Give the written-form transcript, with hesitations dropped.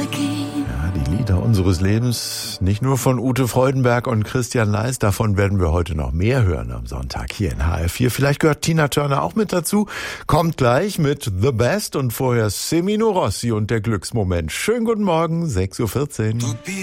Ja, die Lieder unseres Lebens, nicht nur von Ute Freudenberg und Christian Leis, davon werden wir heute noch mehr hören am Sonntag hier in HR4. Vielleicht gehört Tina Turner auch mit dazu, kommt gleich mit The Best und vorher Semino Rossi und der Glücksmoment. Schönen guten Morgen, 6:14 Uhr.